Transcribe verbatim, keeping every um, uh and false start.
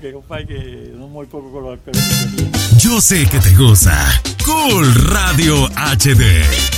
porque compadre que no muy poco con los pelos que tiene. Yo sé que te gusta. Cool Radio H D.